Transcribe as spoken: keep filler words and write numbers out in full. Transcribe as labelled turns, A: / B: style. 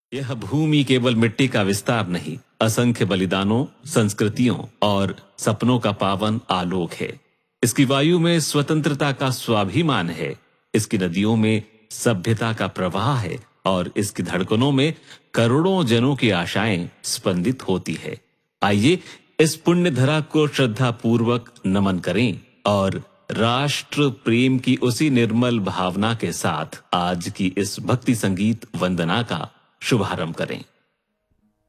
A: यह भूमि केवल मिट्टी का विस्तार नहीं, असंख्य बलिदानों, संस्कृतियों और सपनों का पावन आलोक है। इसकी वायु में स्वतंत्रता का स्वाभिमान है, इसकी नदियों में सभ्यता का प्रवाह है और इसकी धड़कनों में करोड़ों जनों की आशाएं स्पंदित होती है। आइए इस पुण्य धरा को श्रद्धा पूर्वक नमन करें और राष्ट्र प्रेम की उसी निर्मल भावना के साथ आज की इस भक्ति संगीत वंदना का शुभारंभ करें।